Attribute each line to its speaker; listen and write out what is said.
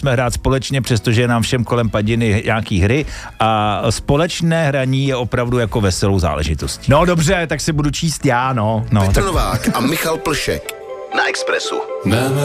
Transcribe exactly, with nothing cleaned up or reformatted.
Speaker 1: jsme hrát společně, přestože je nám všem kolem padiny nějaký hry a společné hraní je opravdu jako veselou záležitostí.
Speaker 2: No dobře, tak si budu číst já, no.
Speaker 1: no
Speaker 3: Petr
Speaker 1: tak...
Speaker 3: Novák a Michal Plšek na Expressu.